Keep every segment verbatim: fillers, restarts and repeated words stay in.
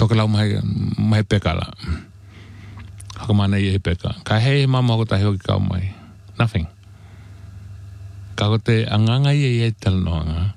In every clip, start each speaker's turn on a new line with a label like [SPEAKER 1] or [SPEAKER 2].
[SPEAKER 1] toke lau mai, mai peka la. Haka mana i e peka. Ka hei mama ko tahi hoki kau mai. Nothing. Ka ko te anganga i e e tala noanga.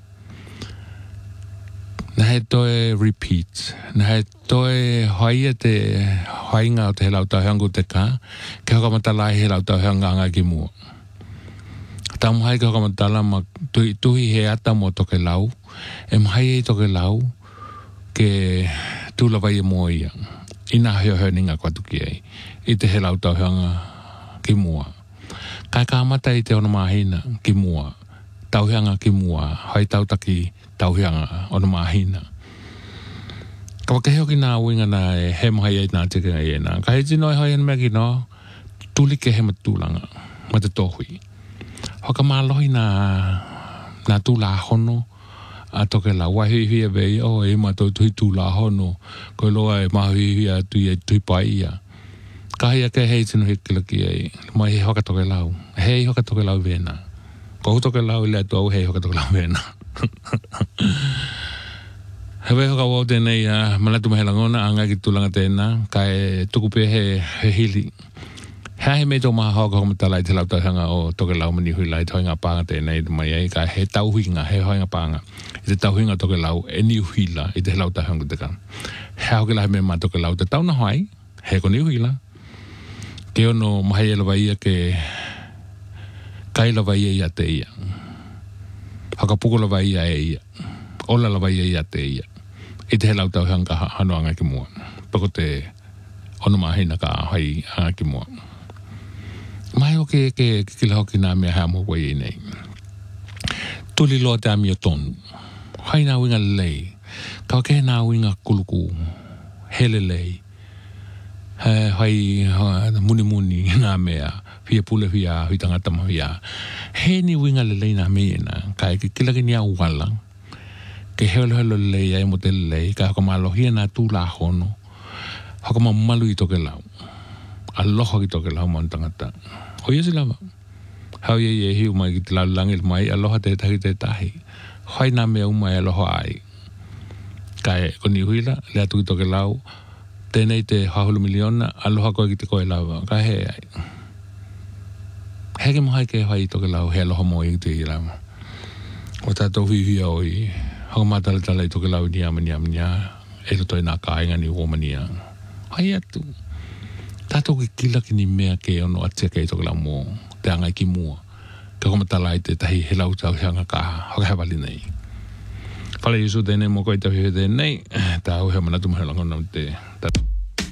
[SPEAKER 1] Na he toe repeat. Na he toe hoia te hoinga o te he lau tau heangu te ka. Ke hoka matala he lau tau heanga anga ki mua. Tau mahai ke hoka matala ma tuhi, tuhi he ata mo toke lau. E mahai e toke lau ke tula vai e mua ia. Ina heo heo ninga kwa tuki ei. I te he lau tau heanga ki mua. Kai ka mata i te ono mahina ki mua. Tau heanga ki mua. Hai tau taki tau heanga ono mahina. Ka wakahe hoki nā uinga nā e he mahai e nā tika e nā. Ka he tino e hoi anu mea ki no. Tuli ke he matulanga. Ma te tohui. Hoka mālohi nā nā tūla hono. A toke la wahi hui e vei. O e ma tau tui tūla hono. Koe loa e mahi hui a tui e tui pai ia. Ka hei ake hei tino hikila ki ei. Mai he hoka toke lau. Hei hoka toke lau vena. Ko toke lau i lea tu au hei hoka toke lau vena. Hewe hoka wau tēnei uh, manatu mahe langona anga ki tūlanga tēnā. Ka e tukupe he, he hili. Hea he mei tō maha hoka homa tala i te lau tauhanga o toke lau mani hui lai toinga pānga tēnei. Mai ei ka he tauhinga, he hoinga pānga. I te tauhinga toke lau e ni hui la i te lau tauhanga te ka. Hea hoki lahi me mā toke lau te tauna hoai. He ko ni hui la. Ke ono mahai e lawa ia ke kai lawa ia ia te ia. Haka puko lawa ia e ia. Ola lawa ia ia te ia. I te he lau tau hanga hano anga ki mua. Pako te ono mahina ka hai anga ki mua. Mai o ke ke kila hoki nā mea hea mua wai e nei. Tuli loa te ami o tonu. Hai nā winga lei. Ka ke nā winga kuluku. Hele lei. He hai muni muni nā mea. Fia pule fia hui tangata mawia. He ni winga le lei nā mea na. Ka e ke kila ki ni au wala. Ke helo helo lei ai mo te lei. Ka haka malohia nā tū la hono. Haka ma malu i toke lau. Aloha ki toke lau man tangata. Hoi esi lava. Hau ye ye hiu mai ki te lau langil mai. Aloha te tahi te tahi. Hoi nā mea umai aloha ai. Ka e koni huila. Lea tu ki toke lau. Tēnei te hahulu miliona. Aloha koe ki te koe lava. Ka he ai. Heke mohai ke hoi toke lau. He aloha mo i te i lava. O tātou hui hui au i. Haka mātala tala i toke lau ni ama ni ama ni a. E to toi nā kāinga ni woma ni a. Hai atu. Tātou ki kila ki ni mea ke ono atia ke i toke lau mō. Te angai ki mua. Ka komatala i te tahi he lau tau heanga ka. Haka he wali nei. Whale Yesu tēnei mō koe tau he tēnei. Tā au he manatu mahe langona te.